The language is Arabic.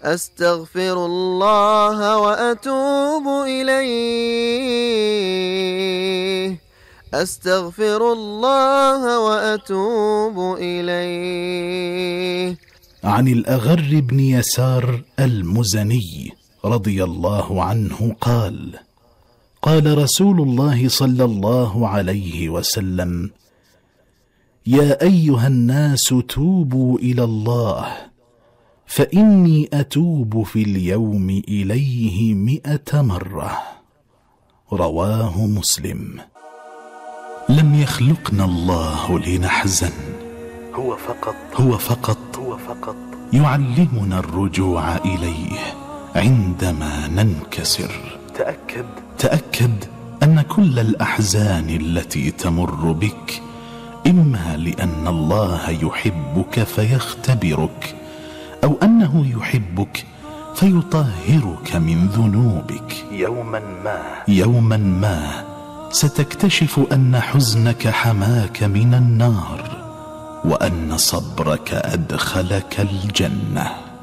أستغفر الله وأتوب إليه، أستغفر الله وأتوب إليه. عن الأغر بن يسار المزني رضي الله عنه قال: قال رسول الله صلى الله عليه وسلم: يا أيها الناس توبوا إلى الله، فإني أتوب في اليوم إليه 100 مرة. رواه مسلم. لم يخلقنا الله لنحزن، هو فقط يعلمنا الرجوع إليه عندما ننكسر. تأكد أن كل الأحزان التي تمر بك إما لأن الله يحبك فيختبرك، أو أنه يحبك فيطهرك من ذنوبك. يوما ما ستكتشف أن حزنك حماك من النار، وأن صبرك أدخلك الجنة.